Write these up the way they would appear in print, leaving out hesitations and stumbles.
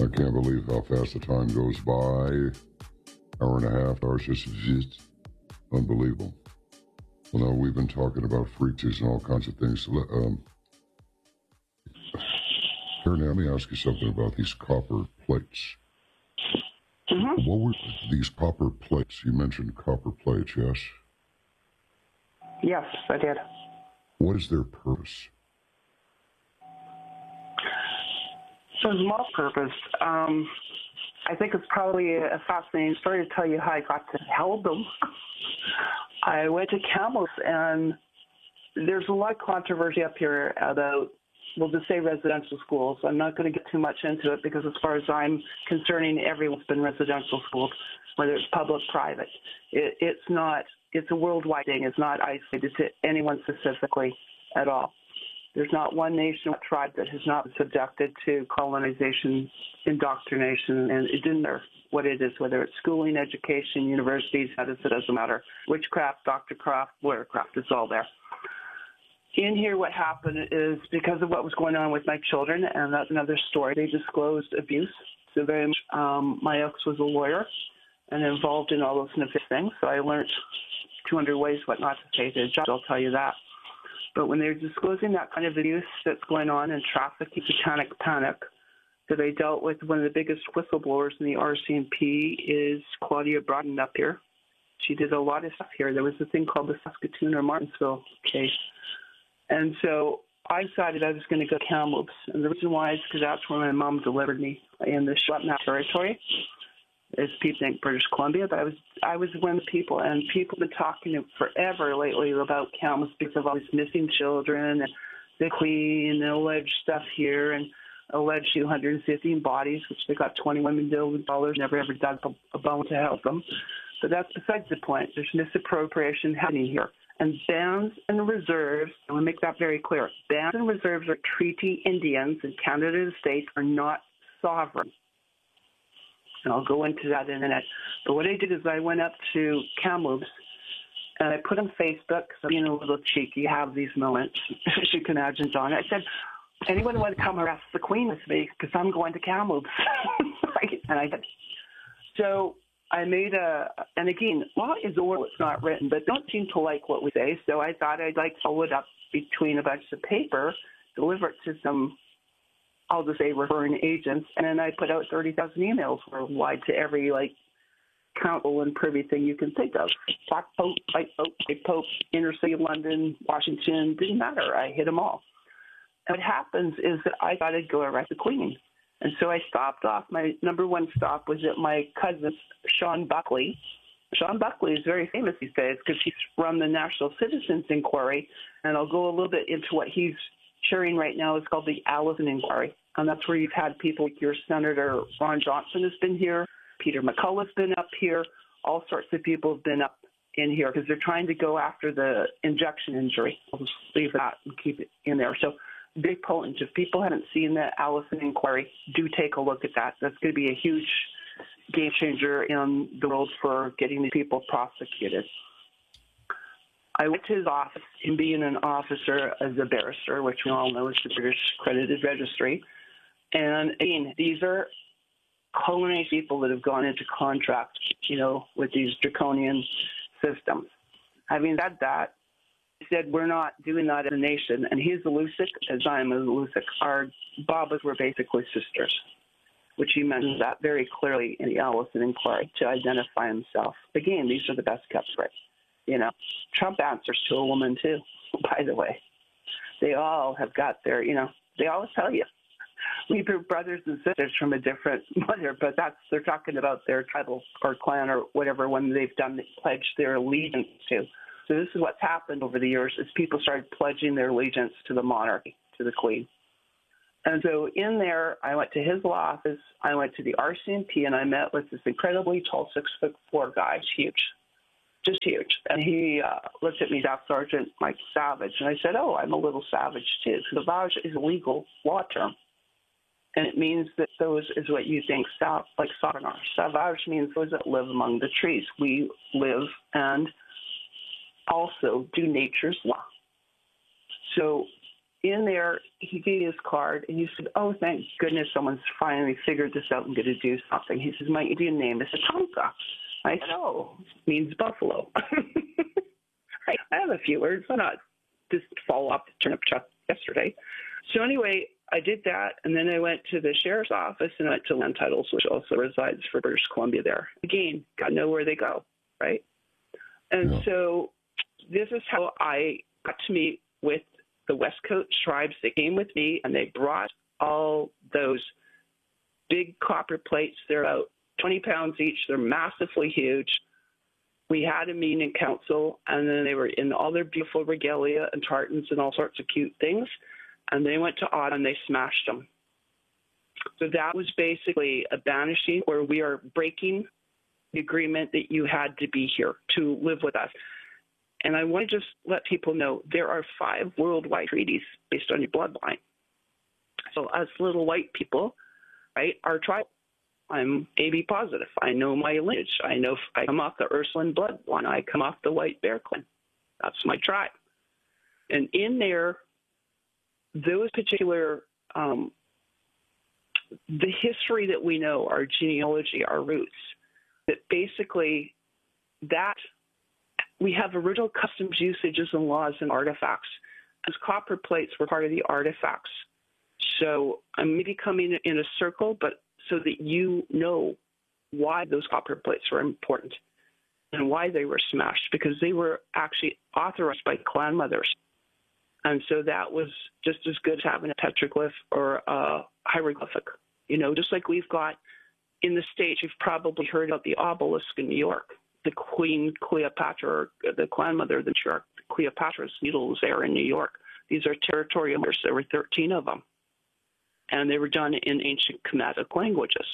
I can't believe how fast the time goes by. Hour and a half, hours just unbelievable. Well, now we've been talking about freaks and all kinds of things. Here, now, let me ask you something about these copper plates. Mm-hmm. What were these copper plates? You mentioned copper plates, yes? Yes, I did. What is their purpose? So small purpose. I think it's probably a fascinating story to tell you how I got to held them. I went to Kamloops, and there's a lot of controversy up here about, we'll just say residential schools. I'm not going to get too much into it because as far as I'm concerned, everyone's been residential schools, whether it's public, private. It's a worldwide thing. It's not isolated to anyone specifically at all. There's not one nation or tribe that has not been subjected to colonization, indoctrination, and it didn't matter what it is, whether it's schooling, education, universities, it doesn't matter. Witchcraft, doctorcraft, warcraft, it's all there. In here, what happened is because of what was going on with my children, and that's another story, they disclosed abuse. So very much, my ex was a lawyer and involved in all those nefarious things, so I learned 200 ways what not to say to a judge, I'll tell you that. But when they're disclosing that kind of abuse that's going on in trafficking, satanic panic, that I dealt with, one of the biggest whistleblowers in the RCMP is Claudia Broughton up here. She did a lot of stuff here. There was a thing called the Saskatoon or Martinsville case. And so I decided I was going to go to Kamloops. And the reason why is because that's where my mom delivered me in the Shatna territory. As people think British Columbia, but I was one of the people, and people have been talking forever lately about Kamloops because of all these missing children and the Queen and alleged stuff here and alleged 215 bodies, which they got $21 million, never ever dug a bone to help them. But that's besides the point. There's misappropriation happening here. And bands and reserves, I want to make that very clear, bands and reserves are treaty Indians, and Canada and the States are not sovereign. And I'll go into that in a minute. But what I did is I went up to Kamloops, and I put on Facebook, so being a little cheeky, have these moments, as you can imagine, John. I said, anyone want to come harass the Queen with me? Because I'm going to Kamloops. Right? And I did. So I made and again, law is oral, it's not written, but don't seem to like what we say. So I thought I'd like to follow it up between a bunch of paper, deliver it to some, I'll just say referring agents, and then I put out 30,000 emails worldwide to every council and privy thing you can think of. Black Pope, White Pope, Big Pope, inner city of London, Washington, didn't matter. I hit them all. And what happens is that I got to go arrest the Queen. And so I stopped off. My number one stop was at my cousin, Sean Buckley. Sean Buckley is very famous these days because he's from the National Citizens Inquiry, and I'll go a little bit into what he's sharing right now. It's called the Allison Inquiry, and that's where you've had people like your Senator Ron Johnson has been here, Peter McCullough's been up here, all sorts of people have been up in here because they're trying to go after the injection injury. I'll just leave that and keep it in there. So big potent. If people haven't seen the Allison Inquiry, do take a look at that. That's going to be a huge game changer in the world for getting these people prosecuted. I went to his office, him being an officer as a barrister, which we all know is the British Accredited Registry. And again, these are colonized people that have gone into contract, with these draconian systems. Having said that, he said, we're not doing that as a nation. And he's a Inuksuk, as I am a Inuksuk. Our Babas were basically sisters, which he mentions that very clearly in the Allison Inquiry to identify himself. Again, these are the best kept secrets. Trump answers to a woman too, by the way. They all have got their, they always tell you, we are brothers and sisters from a different mother, but they're talking about their tribal or clan or whatever one they've done, pledged their allegiance to. So this is what's happened over the years is people started pledging their allegiance to the monarchy, to the Queen. And so in there, I went to his law office, I went to the RCMP, and I met with this incredibly tall 6'4" guy, huge. Just huge. And he looked at me, Staff Sergeant Mike Savage, and I said, oh, I'm a little savage too. Savage is a legal law term. And it means that those is what you think, like sovereign are. Savage means those that live among the trees. We live and also do nature's law. So in there, he gave me his card, and he said, "Oh, thank goodness someone's finally figured this out and going to do something." He says, "My Indian name is Tatanka." I said, "Oh, means buffalo." I have a few words. I'm not just fall off the turnip truck yesterday. So anyway, I did that, and then I went to the sheriff's office and I went to Land Titles, which also resides for British Columbia there. Again, got to know where they go, right? And so this is how I got to meet with the West Coast tribes that came with me, and they brought all those big copper plates. They're about 20 pounds each. They're massively huge. We had a meeting in council, and then they were in all their beautiful regalia and tartans and all sorts of cute things, and they went to Ottawa and they smashed them. So that was basically a banishing where we are breaking the agreement that you had to be here to live with us. And I want to just let people know there are 5 worldwide treaties based on your bloodline. So us little white people, right, our tribe, I'm AB positive. I know my lineage. I know I come off the Ursuline bloodline. I come off the White Bear clan. That's my tribe. And in there, those particular, the history that we know, our genealogy, our roots, that basically that we have original customs, usages, and laws and artifacts. As copper plates were part of the artifacts. So I'm maybe coming in a circle, but so that you know why those copper plates were important and why they were smashed, because they were actually authorized by clan mothers. And so that was just as good as having a petroglyph or a hieroglyphic. You know, just like we've got in the States, you've probably heard about the obelisk in New York, the Queen Cleopatra, or the clan mother of the York, Cleopatra's needles there in New York. These are territorial numbers. There were 13 of them. And they were done in ancient Kemetic languages.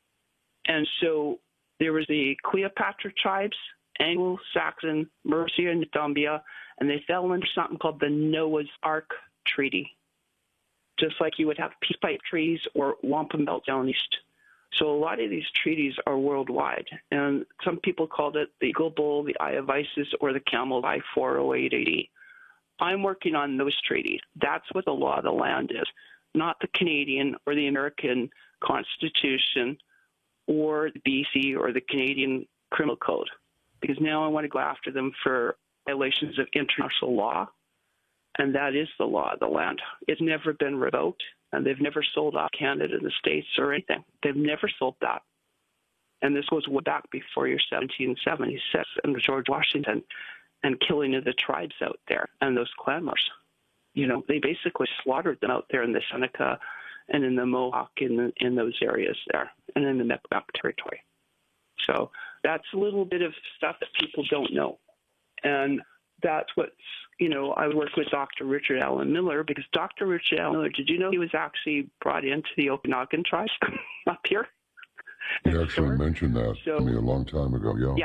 And so there was the Cleopatra tribes, Anglo-Saxon, Mercia, and Northumbria, and they fell into something called the Noah's Ark Treaty, just like you would have peace pipe treaties or wampum belt down east. So a lot of these treaties are worldwide, and some people called it the Eagle Bull, the Eye of Isis, or the Camel Eye 408 AD. I'm working on those treaties. That's what the law of the land is, not the Canadian or the American Constitution or the BC or the Canadian Criminal Code, because now I want to go after them for violations of international law, and that is the law of the land. It's never been revoked, and they've never sold off Canada and the States or anything. They've never sold that. And this goes way back before your 1776 and George Washington and killing of the tribes out there and those clan members. You know, they basically slaughtered them out there in the Seneca and in the Mohawk in those areas there and in the Micmac territory. So that's a little bit of stuff that people don't know. And that's what's, you know, I work with Dr. Richard Allen Miller, because Dr. Richard Allen Miller, did you know he was actually brought into the Okanagan tribes up here? He actually mentioned that to me a long time ago, yeah.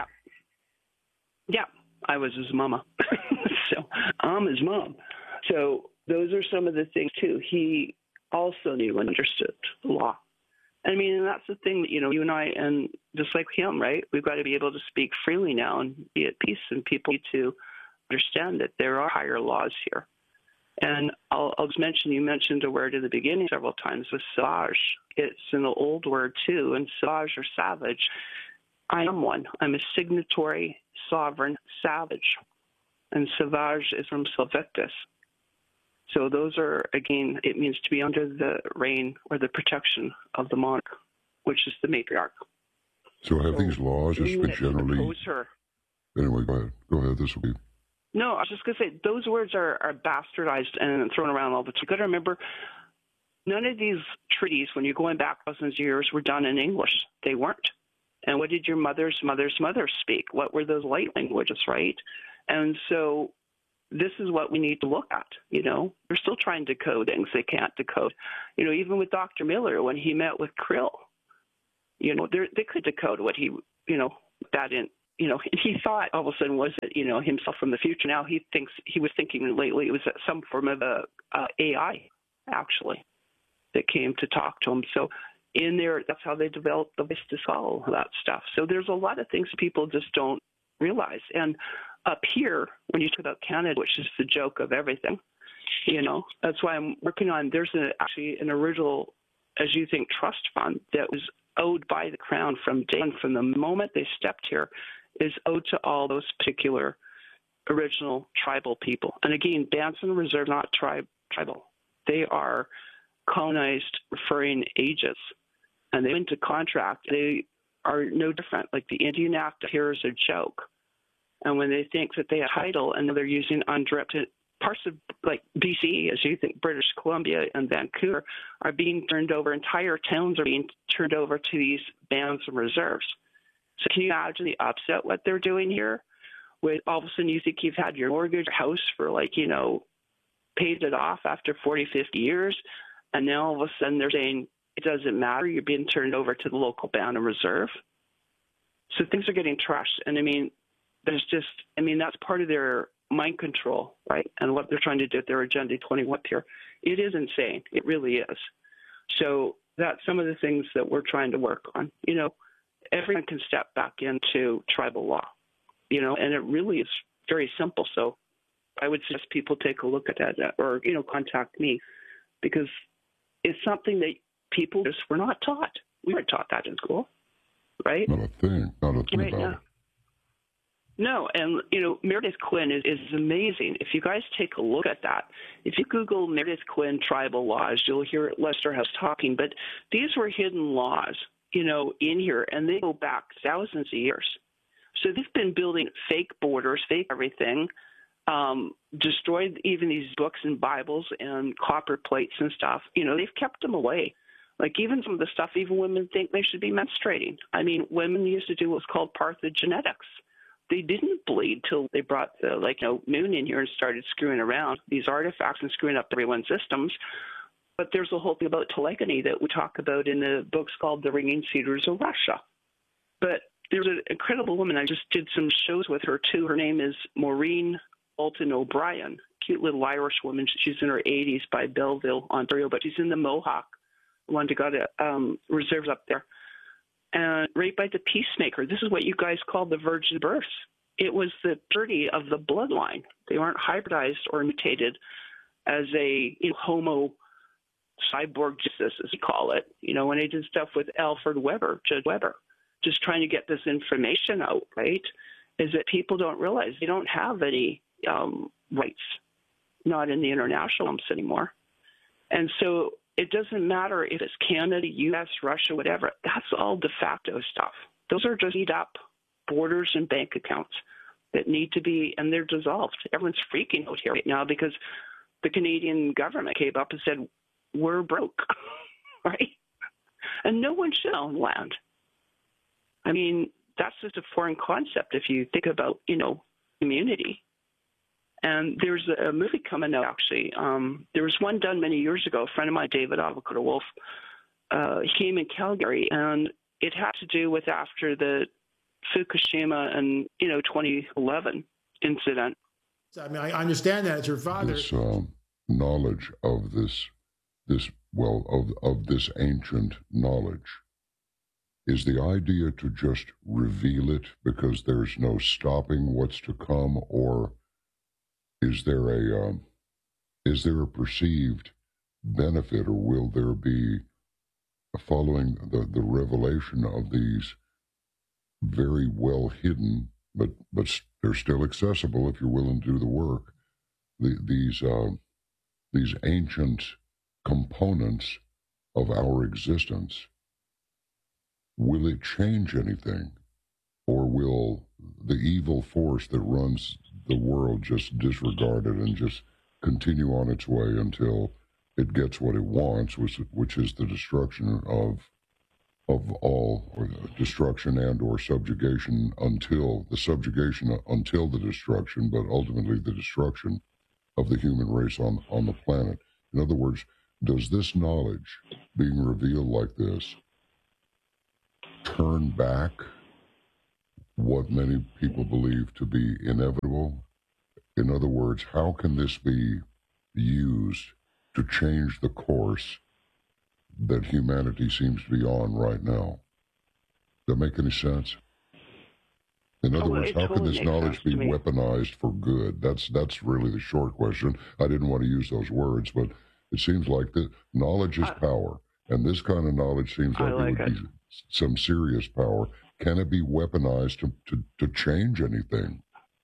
Yeah, I was his mama. So I'm his mom. So those are some of the things, too. He also knew and understood the law. I mean, and that's the thing that, you know, you and I, and just like him, right, we've got to be able to speak freely now and be at peace, and people need to understand that there are higher laws here. And I'll just mention, you mentioned a word at the beginning several times with savage. It's an old word, too, and savage or savage. I am one. I'm a signatory, sovereign, savage. And savage is from Silvictus. So those are, again, it means to be under the reign or the protection of the monarch, which is the matriarch. So have these laws just been generally... Anyway, go ahead. This will be... No, I was just going to say, those words are bastardized and thrown around all the time. You've got to remember, none of these treaties, when you're going back thousands of years, were done in English. They weren't. And what did your mother's mother speak? What were those light languages, right? And so this is what we need to look at, you know. They're still trying to decode things they can't decode. You know, even with Dr. Miller, when he met with Krill, you know, they could decode what he, you know, that in, you know, and he thought all of a sudden was it, you know, himself from the future. Now he was thinking lately it was some form of a AI, actually, that came to talk to him. So in there, that's how they developed the voice to solve that stuff. So there's a lot of things people just don't realize. And up here, when you talk about Canada, which is the joke of everything, That's why I'm working on, there's actually an original, as you think, trust fund that was owed by the Crown from day one, from the moment they stepped here, is owed to all those particular original tribal people. And again, bands and reserve not tribal. They are colonized referring ages, and they went into contract. They are no different. Like the Indian Act here is a joke. And when they think that they have title and they're using undirected parts of like BC, as you think, British Columbia and Vancouver are being turned over, entire towns are being turned over to these bands and reserves. So can you imagine the upset what they're doing here? With all of a sudden you think you've had your mortgage house for paid it off after 40, 50 years, and now all of a sudden they're saying it doesn't matter, you're being turned over to the local band and reserve. So things are getting trashed. And that's part of their mind control, right? And what they're trying to do with their Agenda 21 here. It is insane. It really is. So that's some of the things that we're trying to work on. Everyone can step back into tribal law, and it really is very simple. So I would suggest people take a look at that or, contact me, because it's something that people just were not taught. We weren't taught that in school, right? Not a thing Right, about it. No, and, Meredith Quinn is amazing. If you guys take a look at that, if you Google Meredith Quinn tribal laws, you'll hear Lester House talking. But these were hidden laws, in here, and they go back thousands of years. So they've been building fake borders, fake everything, destroyed even these books and Bibles and copper plates and stuff. They've kept them away. Like even some of the stuff, even women think they should be menstruating. I mean, women used to do what's called parthenogenetics. They didn't bleed till they brought the moon in here and started screwing around these artifacts and screwing up everyone's systems. But there's a whole thing about telegony that we talk about in the books called The Ringing Cedars of Russia. But there's an incredible woman. I just did some shows with her too. Her name is Maureen Alton O'Brien, cute little Irish woman. She's in her 80s by Belleville, Ontario, but she's in the Mohawk, one that got reserves up there. And right by the Peacemaker, this is what you guys call the virgin births. It was the purity of the bloodline. They weren't hybridized or mutated as a homo cyborg justice, as you call it. When they did stuff with Alfred Weber, Judge Weber, just trying to get this information out, right, is that people don't realize they don't have any rights, not in the international norms anymore. And so it doesn't matter if it's Canada, U.S., Russia, whatever. That's all de facto stuff. Those are just eat up borders and bank accounts that need to be, and they're dissolved. Everyone's freaking out here right now because the Canadian government came up and said, we're broke, right? And no one should own land. I mean, that's just a foreign concept if you think about, community. And there's a movie coming out, actually. There was one done many years ago. A friend of mine, David Avocado Wolf, he came in Calgary, and it had to do with after the Fukushima and, 2011 incident. I mean, I understand that it's your father. This knowledge of this ancient knowledge, is the idea to just reveal it because there's no stopping what's to come, or is there a perceived benefit, or will there be, following the revelation of these very well hidden, but they're still accessible if you're willing to do the work, these ancient components of our existence? Will it change anything, or will the evil force that runs the world just disregard it and just continue on its way until it gets what it wants, which is the destruction of all, or destruction and or subjugation until the destruction, but ultimately the destruction of the human race on the planet? In other words, does this knowledge being revealed like this turn back what many people believe to be inevitable? In other words, how can this be used to change the course that humanity seems to be on right now? Does that make any sense? In other words, how can this knowledge be me. weaponized for good? That's really the short question. I didn't want to use those words, but it seems like the knowledge is power, and this kind of knowledge seems like it would be some serious power. Can it be weaponized to change anything?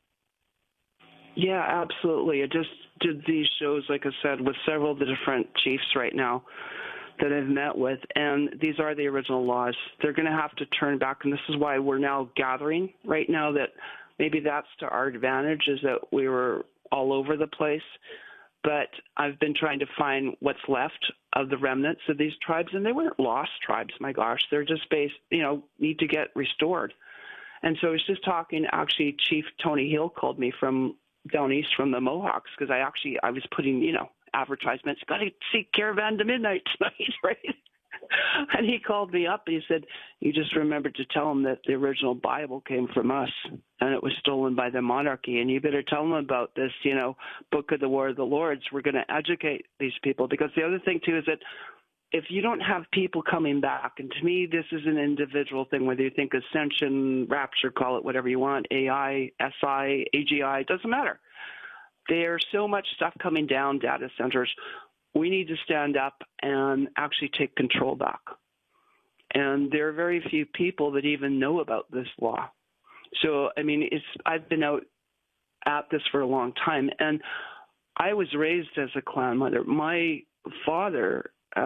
Yeah, absolutely. I just did these shows, like I said, with several of the different chiefs right now that I've met with, and these are the original laws. They're going to have to turn back, and this is why we're now gathering right now, that maybe that's to our advantage, is that we were all over the place. But I've been trying to find what's left of the remnants of these tribes, and they weren't lost tribes, my gosh. They're just need to get restored. And so I was just talking, actually, Chief Tony Hill called me from down east from the Mohawks, because I was putting, advertisements, got to see Caravan to Midnight tonight, right? And he called me up and he said, you just remembered to tell him that the original Bible came from us and it was stolen by the monarchy. And you better tell them about this, Book of the War of the Lords. We're going to educate these people. Because the other thing, too, is that if you don't have people coming back, and to me, this is an individual thing, whether you think ascension, rapture, call it whatever you want, AI, SI, AGI, it doesn't matter. There's so much stuff coming down data centers. We need to stand up and actually take control back. And there are very few people that even know about this law. So, I've been out at this for a long time, and I was raised as a clan mother. My father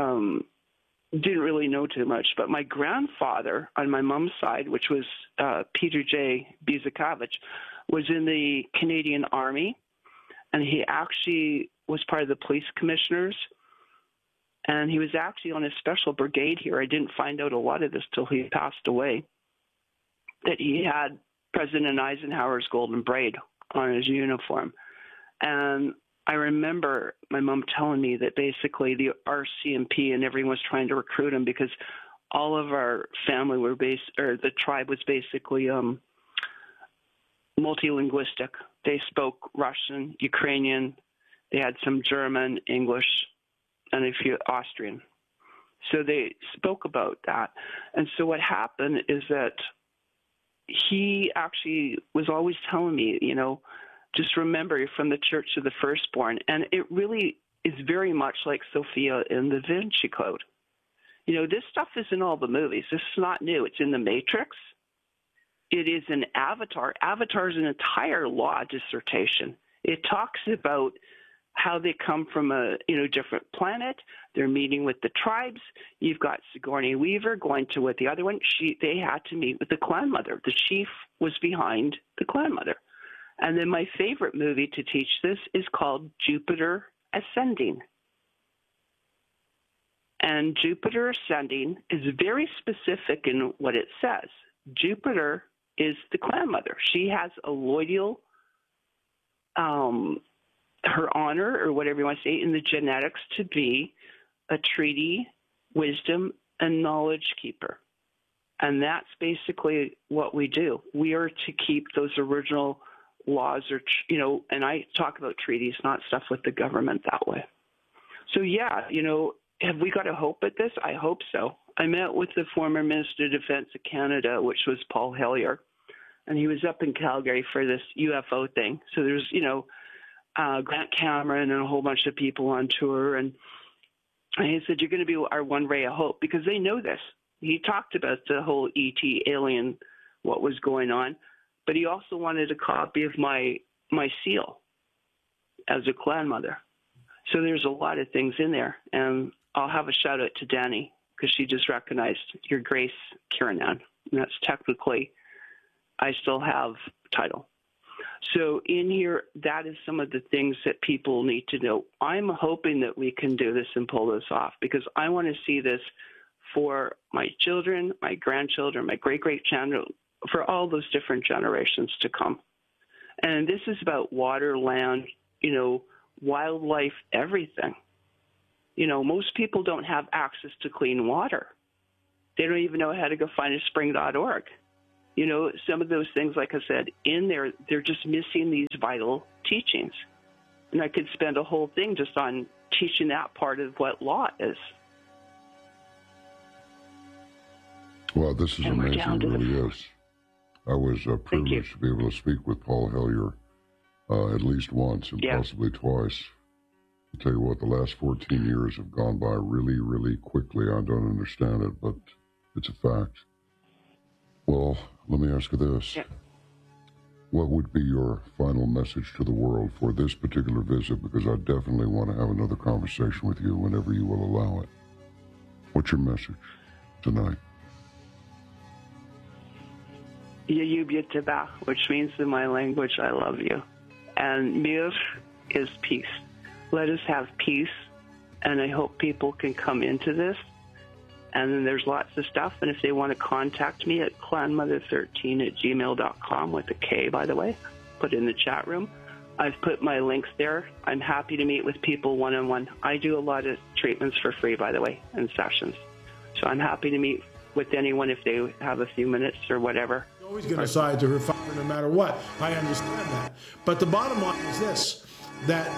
didn't really know too much, but my grandfather on my mom's side, which was Peter J. Bizakavich, was in the Canadian Army, and he actually was part of the police commissioners, and he was actually on a special brigade here. I didn't find out a lot of this till he passed away, that he had President Eisenhower's golden braid on his uniform. And I remember my mom telling me that basically the RCMP and everyone was trying to recruit him because all of our family were the tribe was basically multilinguistic. They spoke Russian, Ukrainian, they had some German, English, and a few Austrian. So they spoke about that. And so what happened is that he actually was always telling me, just remember, you're from the Church of the Firstborn. And it really is very much like Sophia in the Da Vinci Code. This stuff is in all the movies. This is not new. It's in The Matrix. It is in Avatar. Avatar is an entire law dissertation. It talks about how they come from a different planet. They're meeting with the tribes. You've got Sigourney Weaver going to with the other one. They had to meet with the clan mother. The chief was behind the clan mother. And then my favorite movie to teach this is called Jupiter Ascending. And Jupiter Ascending is very specific in what it says. Jupiter is the clan mother. She has a loyal, her honor, or whatever you want to say, in the genetics to be a treaty, wisdom, and knowledge keeper. And that's basically what we do. We are to keep those original laws, or and I talk about treaties, not stuff with the government that way. So yeah, have we got a hope at this? I hope so. I met with the former Minister of Defense of Canada, which was Paul Hellyer, and he was up in Calgary for this UFO thing. So there's, Grant Cameron and a whole bunch of people on tour, and he said, you're going to be our one ray of hope, because they know this. He talked about the whole ET alien, what was going on, but he also wanted a copy of my seal as a clan mother. So there's a lot of things in there, and I'll have a shout out to Danny, because she just recognized your Grace Kiranan, and that's technically, I still have title. So in here, that is some of the things that people need to know. I'm hoping that we can do this and pull this off, because I want to see this for my children, my grandchildren, my great-great-children, for all those different generations to come. And this is about water, land, wildlife, everything. Most people don't have access to clean water. They don't even know how to go find a spring.org. Some of those things, like I said, in there, they're just missing these vital teachings. And I could spend a whole thing just on teaching that part of what law is. Well, this is amazing. It really is. I was privileged to be able to speak with Paul Hellyer at least once and possibly twice. I'll tell you what, the last 14 years have gone by really, really quickly. I don't understand it, but it's a fact. Well, let me ask you this. Yeah. What would be your final message to the world for this particular visit? Because I definitely want to have another conversation with you whenever you will allow it. What's your message tonight? Yuyubiyataba, which means in my language, I love you. And Mir is peace. Let us have peace, and I hope people can come into this. And then there's lots of stuff, and if they want to contact me at clanmother13@gmail.com with a K, by the way, put it in the chat room. I've put my links there. I'm happy to meet with people one-on-one. I do a lot of treatments for free, by the way, and sessions. So I'm happy to meet with anyone if they have a few minutes or whatever. You're always going to side to her father no matter what. I understand that. But the bottom line is this, that...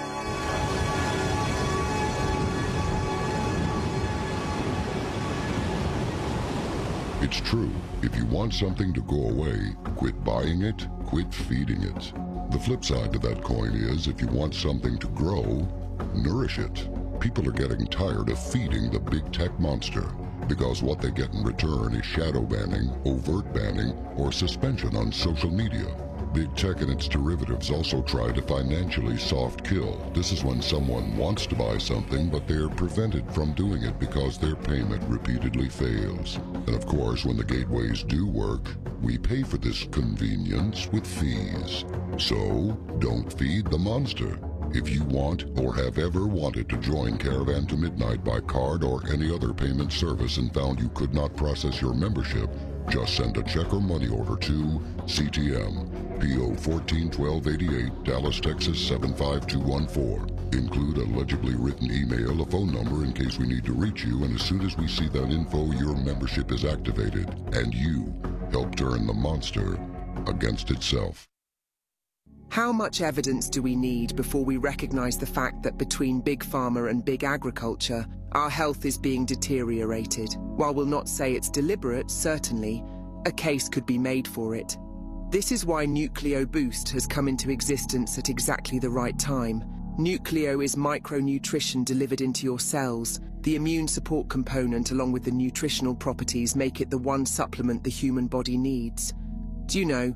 It's true. If you want something to go away, quit buying it, quit feeding it. The flip side to that coin is, if you want something to grow, nourish it. People are getting tired of feeding the big tech monster, because what they get in return is shadow banning, overt banning, or suspension on social media. Big tech and its derivatives also try to financially soft kill. This is when someone wants to buy something, but they're prevented from doing it because their payment repeatedly fails. And of course, when the gateways do work, we pay for this convenience with fees. So, don't feed the monster. If you want or have ever wanted to join Caravan to Midnight by card or any other payment service and found you could not process your membership, just send a check or money order to CTM, PO 141288, Dallas, Texas 75214. Include a legibly written email, a phone number in case we need to reach you, and as soon as we see that info, your membership is activated, and you help turn the monster against itself. How much evidence do we need before we recognize the fact that between Big Pharma and Big Agriculture, our health is being deteriorated? While we'll not say it's deliberate, certainly, a case could be made for it. This is why Nucleo Boost has come into existence at exactly the right time. Nucleo is micronutrition delivered into your cells. The immune support component along with the nutritional properties make it the one supplement the human body needs. Do you know,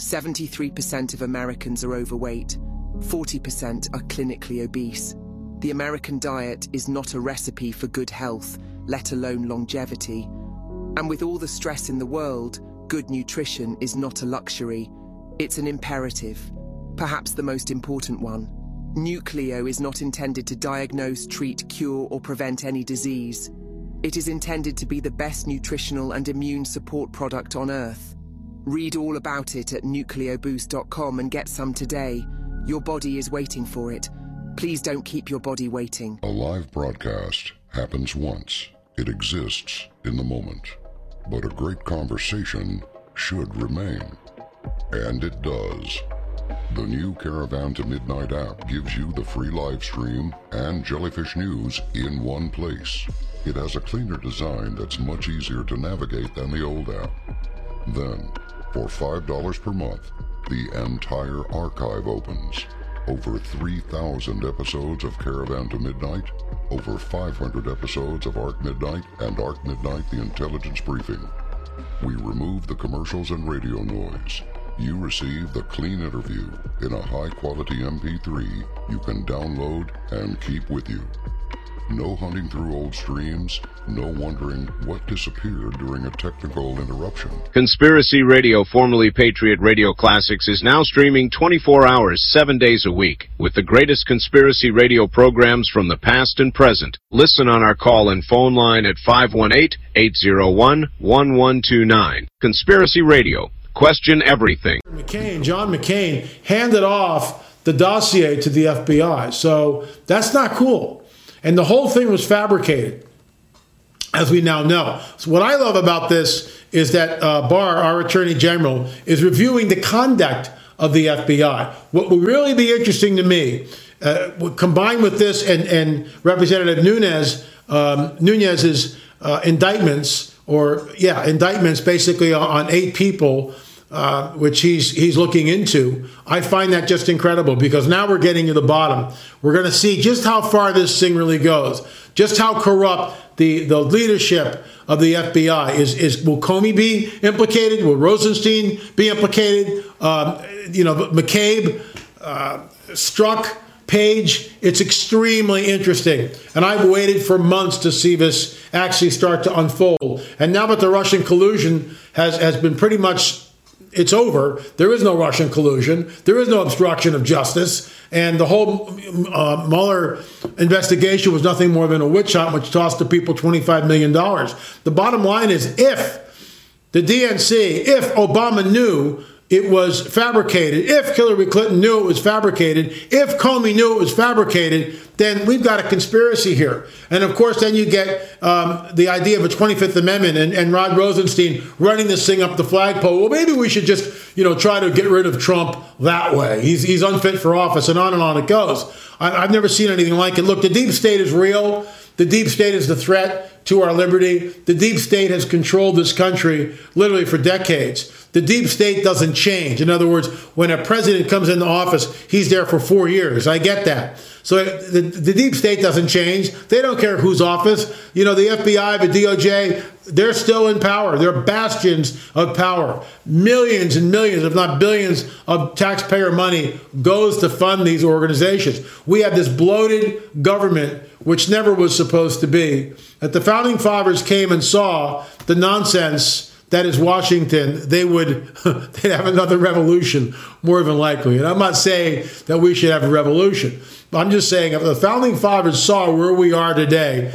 73% of Americans are overweight, 40% are clinically obese. The American diet is not a recipe for good health, let alone longevity. And with all the stress in the world, good nutrition is not a luxury, it's an imperative, perhaps the most important one. Nucleo is not intended to diagnose, treat, cure, or prevent any disease. It is intended to be the best nutritional and immune support product on Earth. Read all about it at nucleoboost.com and get some today. Your body is waiting for it. Please don't keep your body waiting. A live broadcast happens once. It exists in the moment. But a great conversation should remain. And it does. The new Caravan to Midnight app gives you the free live stream and Jellyfish News in one place. It has a cleaner design that's much easier to navigate than the old app. Then, for $5 per month, the entire archive opens. Over 3,000 episodes of Caravan to Midnight, over 500 episodes of Arc Midnight and Arc Midnight The Intelligence Briefing. We remove the commercials and radio noise. You receive the clean interview in a high-quality MP3 you can download and keep with you. No hunting through old streams, no wondering what disappeared during a technical interruption. Conspiracy Radio, formerly Patriot Radio Classics, is now streaming 24 hours, 7 days a week, with the greatest conspiracy radio programs from the past and present. Listen on our call and phone line at 518-801-1129. Conspiracy Radio. Question everything. John McCain handed off the dossier to the FBI, so that's not cool. And the whole thing was fabricated, as we now know. So what I love about this is that Barr, our Attorney General, is reviewing the conduct of the FBI. What will really be interesting to me, combined with this and Representative Nunez's indictments, indictments basically on 8 people which he's looking into. I find that just incredible, because now we're getting to the bottom. We're going to see just how far this thing really goes, just how corrupt the leadership of the FBI is. Will Comey be implicated? Will Rosenstein be implicated? McCabe, Strzok, Page. It's extremely interesting. And I've waited for months to see this actually start to unfold. And now that the Russian collusion has been pretty much, it's over. There is no Russian collusion. There is no obstruction of justice. And the whole Mueller investigation was nothing more than a witch hunt, which cost the people $25 million. The bottom line is, if the DNC, if Obama knew it was fabricated, if Hillary Clinton knew it was fabricated, if Comey knew it was fabricated, then we've got a conspiracy here. And of course, then you get the idea of a 25th Amendment and Rod Rosenstein running this thing up the flagpole. Well, maybe we should just, try to get rid of Trump that way. He's unfit for office, and on it goes. I've never seen anything like it. Look, the deep state is real. The deep state is the threat to our liberty. The deep state has controlled this country literally for decades. The deep state doesn't change. In other words, when a president comes into office, he's there for 4 years. I get that. So the deep state doesn't change. They don't care whose office. The FBI, the DOJ, they're still in power. They're bastions of power. Millions and millions, if not billions, of taxpayer money goes to fund these organizations. We have this bloated government, which never was supposed to be. That the founding fathers came and saw the nonsense that is Washington, they'd have another revolution, more than likely. And I'm not saying that we should have a revolution. I'm just saying, if the founding fathers saw where we are today,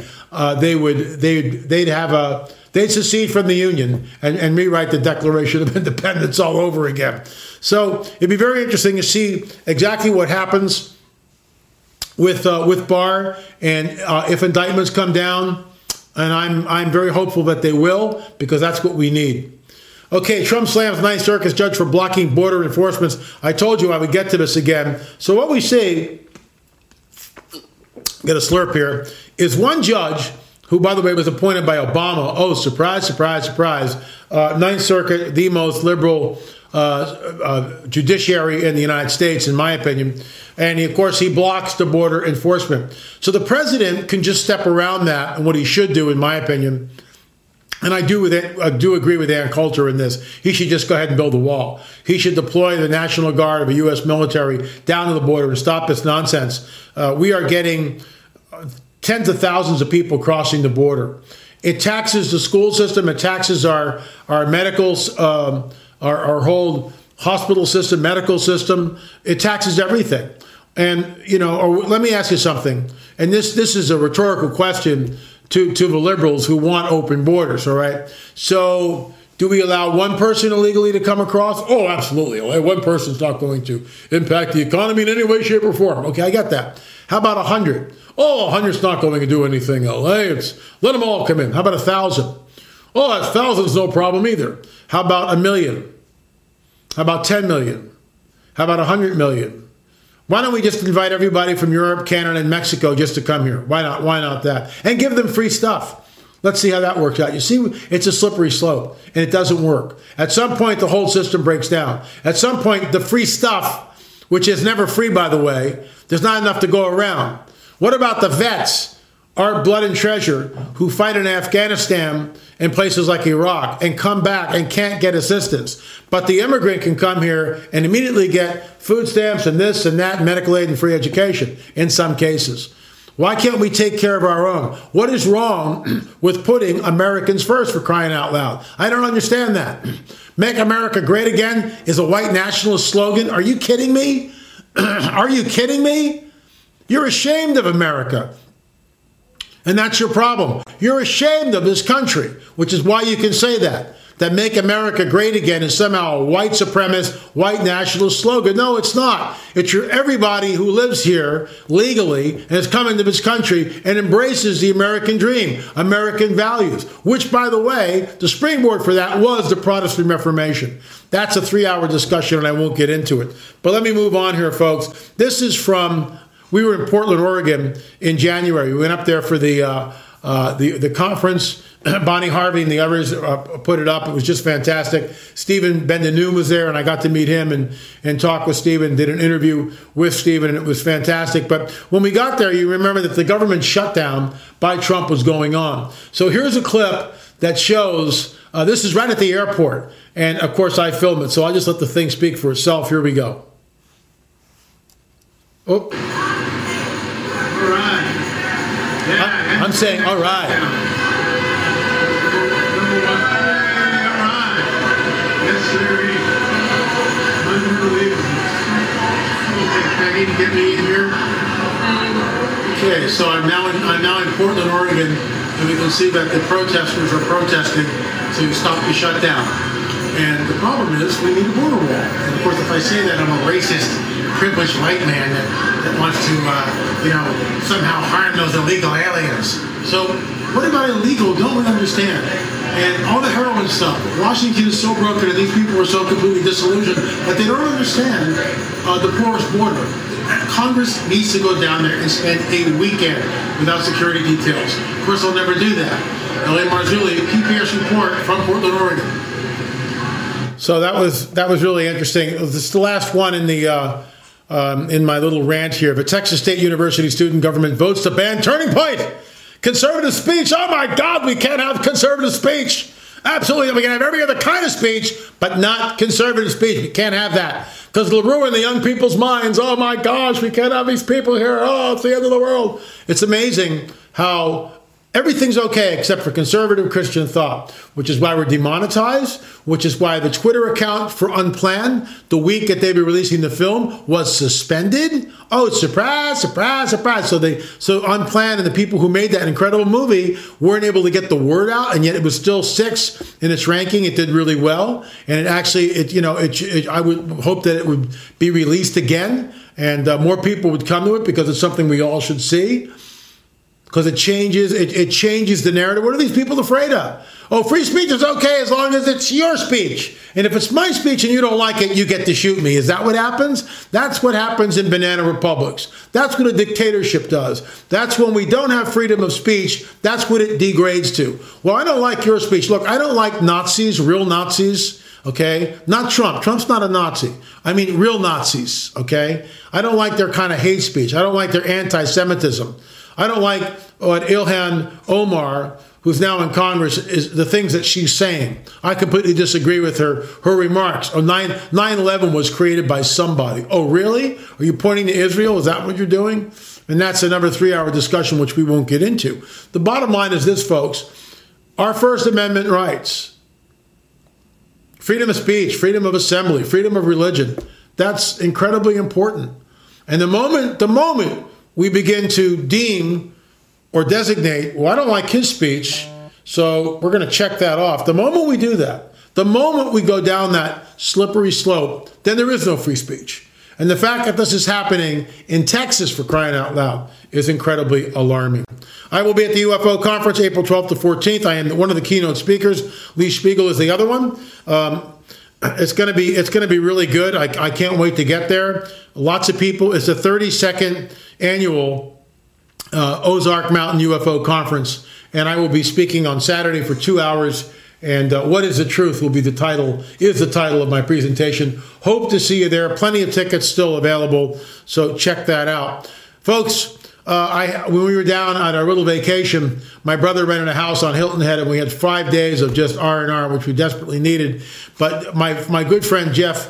they'd secede from the Union and rewrite the Declaration of Independence all over again. So it'd be very interesting to see exactly what happens with Barr, and if indictments come down. And I'm very hopeful that they will, because that's what we need. Okay, Trump slams Ninth Circuit judge for blocking border enforcement. I told you I would get to this again. So what we see, get a slurp here, is one judge, who, by the way, was appointed by Obama. Oh, surprise, surprise, surprise. Ninth Circuit, the most liberal judiciary in the United States, in my opinion. And of course, he blocks the border enforcement. So the president can just step around that, and what he should do, in my opinion, and I do agree with Ann Coulter in this, he should just go ahead and build a wall. He should deploy the National Guard of the U.S. military down to the border and stop this nonsense. We are getting tens of thousands of people crossing the border. It taxes the school system. It taxes our medicals, our whole hospital system, medical system. It taxes everything. And, let me ask you something. And this is a rhetorical question to the liberals who want open borders, all right? So do we allow one person illegally to come across? Oh, absolutely. One person's not going to impact the economy in any way, shape, or form. Okay, I get that. How about 100? Oh, 100's not going to do anything. Let them all come in. How about 1,000? Oh, 1,000's no problem either. How about 1 million? How about 10 million? How about 100 million? Why don't we just invite everybody from Europe, Canada, and Mexico just to come here? Why not? Why not that? And give them free stuff. Let's see how that works out. You see, it's a slippery slope, and it doesn't work. At some point, the whole system breaks down. At some point, the free stuff, which is never free, by the way, there's not enough to go around. What about the vets, our blood and treasure, who fight in Afghanistan and places like Iraq and come back and can't get assistance? But the immigrant can come here and immediately get food stamps and this and that, medical aid and free education in some cases. Why can't we take care of our own? What is wrong with putting Americans first, for crying out loud? I don't understand that. Make America great again is a white nationalist slogan. Are you kidding me? Are you kidding me? You're ashamed of America. And that's your problem. You're ashamed of this country, which is why you can say that Make America Great Again is somehow a white supremacist, white nationalist slogan. No, it's not. It's everybody who lives here legally and has come into this country and embraces the American dream, American values, which, by the way, the springboard for that was the Protestant Reformation. That's a 3-hour discussion, and I won't get into it. But let me move on here, folks. This is from, we were in Portland, Oregon in January. We went up there for the conference Bonnie Harvey and the others put it up. It was just fantastic. Stephen Ben-Danoon was there, and I got to meet him and talk with Stephen, did an interview with Stephen, and it was fantastic. But when we got there, you remember that the government shutdown by Trump was going on. So here's a clip that shows, this is right at the airport, and of course I filmed it, so I'll just let the thing speak for itself. Here we go. Oh. All right. Yeah, I'm saying, all right. All right. Yes, sir. Unbelievable. Okay, Peggy, to get me in here. Okay, so I'm now in Portland, Oregon, and we can see that the protesters are protesting to stop the shutdown. And the problem is we need a border wall. And of course, if I say that, I'm a racist, privileged white man that wants to, somehow harm those illegal aliens. So what about illegal don't we understand? And all the heroin stuff. Washington is so broken and these people are so completely disillusioned that they don't understand the porous border. Congress needs to go down there and spend a weekend without security details. Of course, they'll never do that. L.A. Marzulli, PBS report from Portland, Oregon. So that was really interesting. This is the last one in the in my little rant here. But Texas State University student government votes to ban Turning Point. Conservative speech. Oh my God, we can't have conservative speech. Absolutely, we can have every other kind of speech, but not conservative speech. We can't have that because it'll ruin the young people's minds. Oh my gosh, we can't have these people here. Oh, it's the end of the world. It's amazing how everything's okay except for conservative Christian thought, which is why we're demonetized, which is why the Twitter account for Unplanned, the week that they were releasing the film, was suspended. Oh, surprise, surprise, surprise. So Unplanned and the people who made that incredible movie weren't able to get the word out, and yet it was still 6 in its ranking. It did really well. And it actually, I would hope that it would be released again and more people would come to it because it's something we all should see. Because it changes the narrative. What are these people afraid of? Oh, free speech is okay as long as it's your speech. And if it's my speech and you don't like it, you get to shoot me. Is that what happens? That's what happens in banana republics. That's what a dictatorship does. That's when we don't have freedom of speech. That's what it degrades to. Well, I don't like your speech. Look, I don't like Nazis, real Nazis. Okay? Not Trump. Trump's not a Nazi. I mean real Nazis. Okay? I don't like their kind of hate speech. I don't like their anti-Semitism. I don't like what Ilhan Omar, who's now in Congress, is the things that she's saying. I completely disagree with her remarks. Oh, 9/11 was created by somebody. Oh, really? Are you pointing to Israel? Is that what you're doing? And that's another 3-hour discussion, which we won't get into. The bottom line is this, folks. Our First Amendment rights, freedom of speech, freedom of assembly, freedom of religion, that's incredibly important. And the moment we begin to deem or designate, well, I don't like his speech, so we're going to check that off. The moment we do that, the moment we go down that slippery slope, then there is no free speech. And the fact that this is happening in Texas, for crying out loud, is incredibly alarming. I will be at the UFO conference April 12th to 14th. I am one of the keynote speakers. Lee Spiegel is the other one. It's going to be really good. I can't wait to get there. Lots of people. It's the 32nd annual Ozark Mountain UFO conference, and I will be speaking on Saturday for 2 hours. And What is the Truth will be the title of my presentation. Hope to see you there. Plenty of tickets still available, so check that out, folks. When we were down on our little vacation, my brother rented a house on Hilton Head, and we had 5 days of just R&R, which we desperately needed. But my good friend Jeff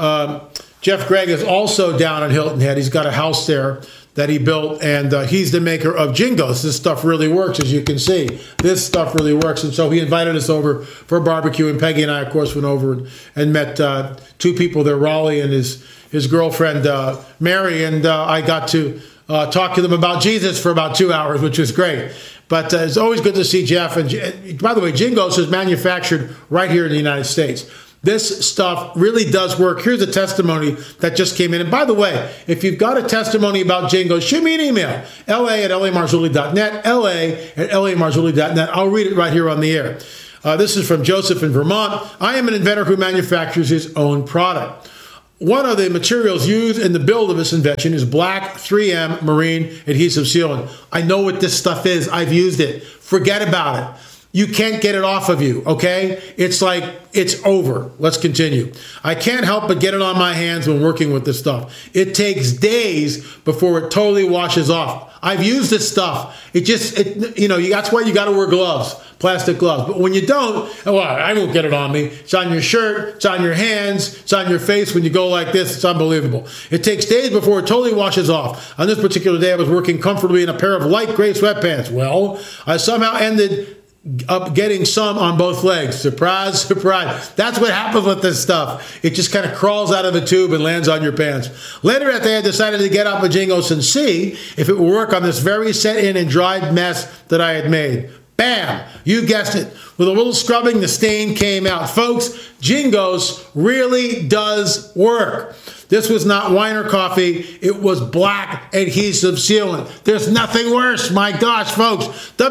Gregg is also down on Hilton Head. He's got a house there that he built, and he's the maker of Jingos. This stuff really works, as you can see. This stuff really works, and so he invited us over for a barbecue, and Peggy and I, of course, went over and met 2 people there, Raleigh and his girlfriend, Mary, and I got to talk to them about Jesus for about 2 hours, which was great. But it's always good to see Jeff. And by the way, Jingos is manufactured right here in the United States. This stuff really does work. Here's a testimony that just came in. And by the way, if you've got a testimony about Jingos, shoot me an email, la@lamarzulli.net, la@lamarzulli.net. I'll read it right here on the air. This is from Joseph in Vermont. I am an inventor who manufactures his own product. One of the materials used in the build of this invention is black 3M marine adhesive sealant. I know what this stuff is. I've used it. Forget about it. you can't get it off of you, okay? It's like, it's over. Let's continue. I can't help but get it on my hands when working with this stuff. It takes days before it totally washes off. I've used this stuff. That's why you got to wear gloves, plastic gloves. But when you don't, well, I won't get it on me. It's on your shirt, it's on your hands, it's on your face when you go like this. It's unbelievable. It takes days before it totally washes off. On this particular day, I was working comfortably in a pair of light gray sweatpants. Well, I somehow ended up getting some on both legs. Surprise, surprise. That's what happens with this stuff. It just kind of crawls out of the tube and lands on your pants. Later that day, I decided to get out my Jingos and see if it would work on this very set in and dried mess that I had made. Bam! You guessed it. With a little scrubbing, the stain came out. Folks, Jingos really does work. This was not wine or coffee. It was black adhesive sealant. There's nothing worse. My gosh, folks.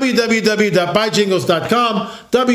www.buyjingles.com,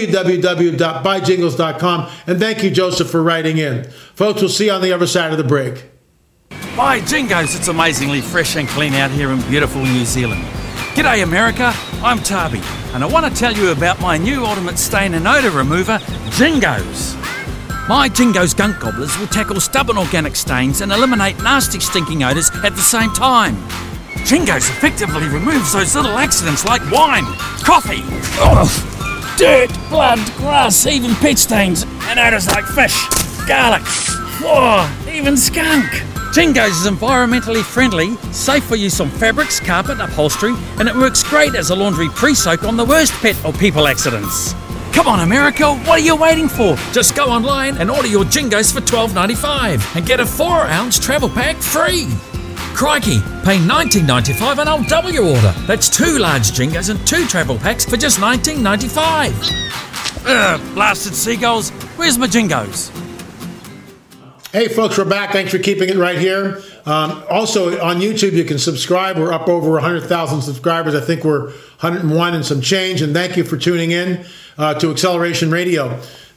www.buyjingles.com. And thank you, Joseph, for writing in. Folks, we'll see you on the other side of the break. By Jingos, it's amazingly fresh and clean out here in beautiful New Zealand. G'day America, I'm Tabi, and I want to tell you about my new ultimate stain and odour remover, Jingos. My Jingos gunk gobblers will tackle stubborn organic stains and eliminate nasty stinking odours at the same time. Jingos effectively removes those little accidents like wine, coffee, dirt, blood, grass, even pet stains, and odours like fish, garlic, even skunk. Jingos is environmentally friendly, safe for use on fabrics, carpet, upholstery, and it works great as a laundry pre-soak on the worst pet or people accidents. Come on America, what are you waiting for? Just go online and order your Jingos for $12.95 and get a 4-ounce travel pack free. Crikey, pay $19.95 and I'll double your order. That's 2 large Jingos and 2 travel packs for just $19.95. Blasted seagulls, where's my Jingos? Hey folks, we're back. Thanks for keeping it right here. Also on YouTube, you can subscribe. We're up over 100,000 subscribers. I think we're 101 and some change. And thank you for tuning in to Acceleration Radio.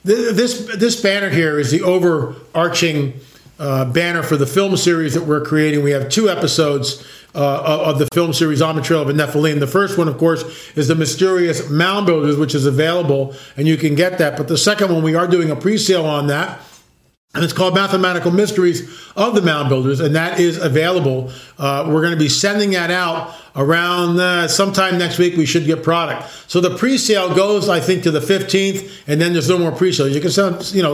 This banner here is the overarching banner for the film series that we're creating. We have 2 episodes of the film series On the Trail of a Nephilim. The first one, of course, is The Mysterious Mound Builders, which is available, and you can get that. But the second one, we are doing a pre-sale on that. And it's called Mathematical Mysteries of the Mound Builders, and that is available. We're going to be sending that out around sometime next week. We should get product. So the pre-sale goes, I think, to the 15th, and then there's no more pre-sale. You can sell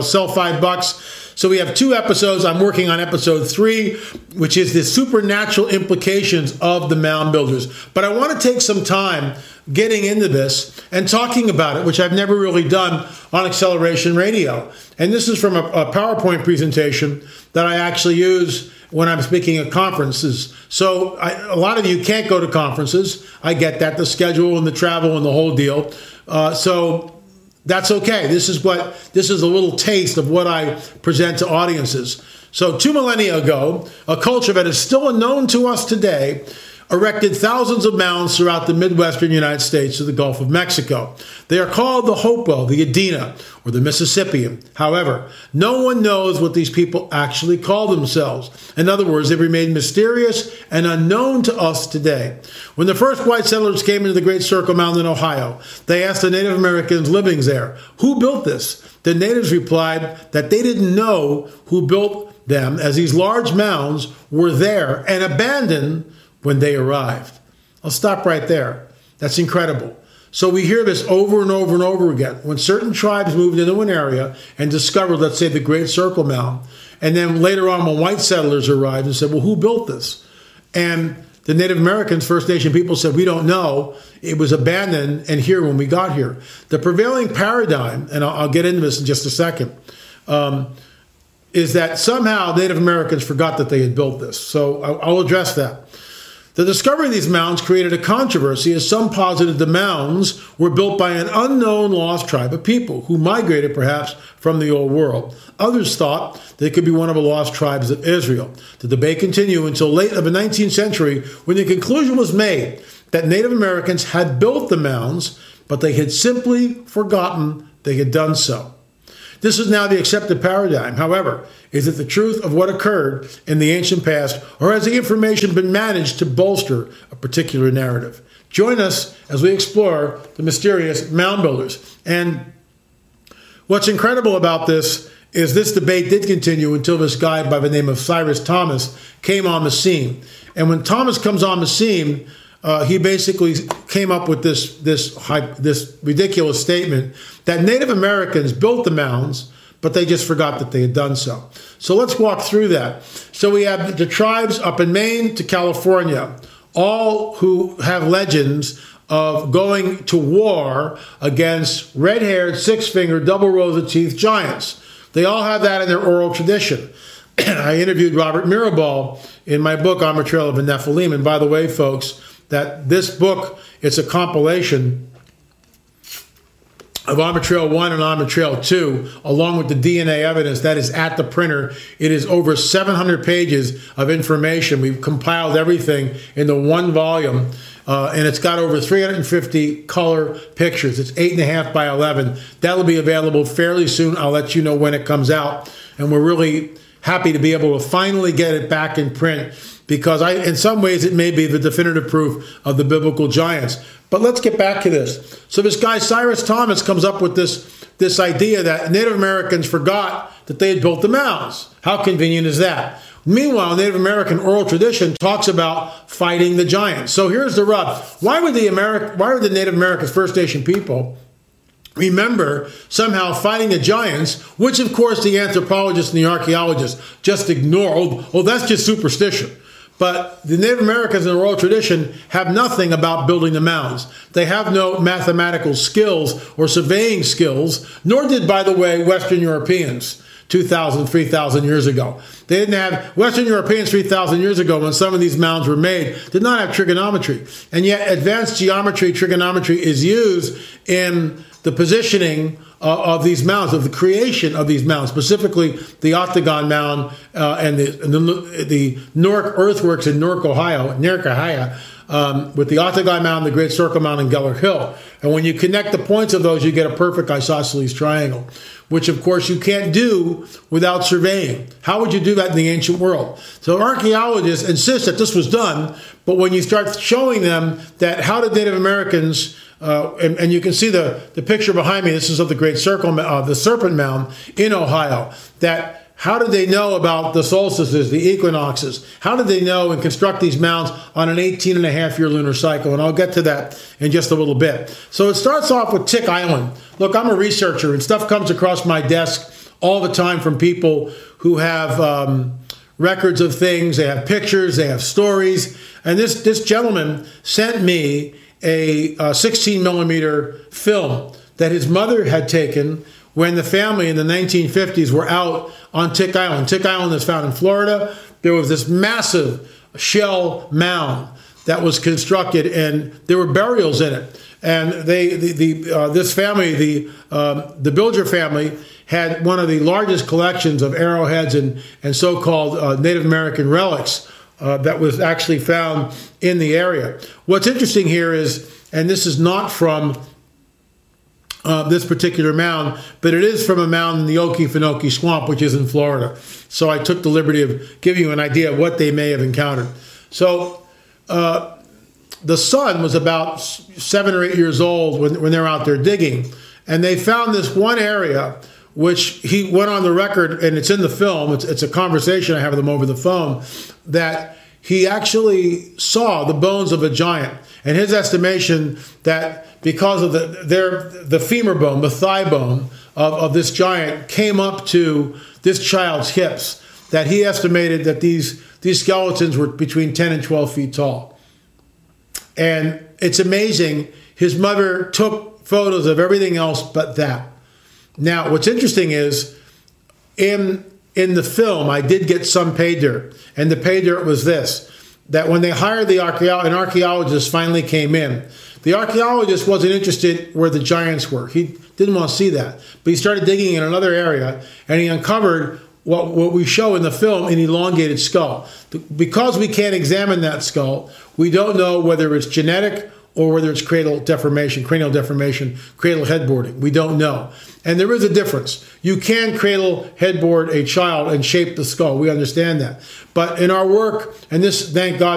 $5. So we have 2 episodes. I'm working on episode 3, which is the supernatural implications of the mound builders. But I want to take some time getting into this and talking about it, which I've never really done on Acceleration Radio. And this is from a PowerPoint presentation that I actually use when I'm speaking at conferences. So a lot of you can't go to conferences. I get that, the schedule and the travel and the whole deal. So that's okay. This is a little taste of what I present to audiences. So 2 millennia ago, a culture that is still unknown to us today erected thousands of mounds throughout the Midwestern United States to the Gulf of Mexico. They are called the Hopewell, the Adena, or the Mississippian. However, no one knows what these people actually call themselves. In other words, they've remained mysterious and unknown to us today. When the first white settlers came into the Great Circle Mound in Ohio, they asked the Native Americans living there, who built this? The natives replied that they didn't know who built them, as these large mounds were there and abandoned when they arrived. I'll stop right there. That's incredible. So we hear this over and over and over again. When certain tribes moved into an area and discovered, let's say, the Great Circle Mound, and then later on when white settlers arrived and said, well, who built this? And the Native Americans, First Nation people said, we don't know. It was abandoned and here when we got here. The prevailing paradigm, and I'll get into this in just a second, is that somehow Native Americans forgot that they had built this. So I'll address that. The discovery of these mounds created a controversy, as some posited the mounds were built by an unknown lost tribe of people who migrated perhaps from the old world. Others thought they could be one of the lost tribes of Israel. The debate continued until late of the 19th century, when the conclusion was made that Native Americans had built the mounds, but they had simply forgotten they had done so. This is now the accepted paradigm. However, is it the truth of what occurred in the ancient past, or has the information been managed to bolster a particular narrative? Join us as we explore the mysterious mound builders. And what's incredible about this is this debate did continue until this guy by the name of Cyrus Thomas came on the scene. And when Thomas comes on the scene, he basically came up with this ridiculous statement that Native Americans built the mounds, but they just forgot that they had done so. So let's walk through that. So we have the tribes up in Maine to California, all who have legends of going to war against red-haired, six-fingered, double rows of teeth giants. They all have that in their oral tradition. I interviewed Robert Mirabal in my book, On the Trail of the Nephilim. And by the way, folks, that this book, it's a compilation of On the Trail 1 and On the Trail 2, along with the DNA evidence that is at the printer. It is over 700 pages of information. We've compiled everything into one volume, and it's got over 350 color pictures. It's 8.5 by 11. That'll be available fairly soon. I'll let you know when it comes out. And we're really happy to be able to finally get it back in print, because in some ways it may be the definitive proof of the biblical giants. But let's get back to this. So this guy, Cyrus Thomas, comes up with this idea that Native Americans forgot that they had built the mounds. How convenient is that? Meanwhile, Native American oral tradition talks about fighting the giants. So here's the rub. Why would the Native American First Nation people remember somehow fighting the giants, which of course the anthropologists and the archaeologists just ignore? Oh, that's just superstition. But the Native Americans in the oral tradition have nothing about building the mounds. They have no mathematical skills or surveying skills, nor did, by the way, Western Europeans 2,000, 3,000 years ago. They didn't have, Western Europeans 3,000 years ago, when some of these mounds were made, did not have trigonometry. And yet advanced geometry, trigonometry is used in the positioning of these mounds, of the creation of these mounds, specifically the Octagon Mound and the Newark earthworks in Newark, Ohio, with the Octagon Mound, the Great Circle Mound, and Geller Hill. And when you connect the points of those, you get a perfect isosceles triangle, which of course you can't do without surveying. How would you do that in the ancient world? So archaeologists insist that this was done, but when you start showing them that how did Native Americans, and you can see the picture behind me, this is of the Great Circle, the Serpent Mound in Ohio, that how did they know about the solstices, the equinoxes? How did they know and construct these mounds on an 18-and-a-half-year lunar cycle? And I'll get to that in just a little bit. So it starts off with Tick Island. Look, I'm a researcher, and stuff comes across my desk all the time from people who have records of things. They have pictures, they have stories. And this gentleman sent me a 16-millimeter film that his mother had taken when the family in the 1950s were out on Tick Island. Tick Island is found in Florida. There was this massive shell mound that was constructed, and there were burials in it. And this family, the Bilger family, had one of the largest collections of arrowheads and so-called Native American relics that was actually found in the area. What's interesting here is, and this is not from this particular mound, but it is from a mound in the Okefenokee Swamp, which is in Florida. So I took the liberty of giving you an idea of what they may have encountered. So the son was about 7 or 8 years old when they were out there digging, and they found this one area which he went on the record, and it's in the film, it's a conversation I have with him over the phone, that he actually saw the bones of a giant. And his estimation that because of the femur bone, the thigh bone of this giant came up to this child's hips, that he estimated that these skeletons were between 10 and 12 feet tall. And it's amazing. His mother took photos of everything else but that. Now, what's interesting is in the film, I did get some pay dirt. And the pay dirt was this, that when they hired an archaeologist finally came in, the archaeologist wasn't interested where the giants were. He didn't want to see that. But he started digging in another area, and he uncovered what we show in the film, an elongated skull. Because we can't examine that skull, we don't know whether it's genetic or whether it's cranial deformation, cradle headboarding. We don't know. And there is a difference. You can cradle headboard a child and shape the skull. We understand that. But in our work, and this, thank God,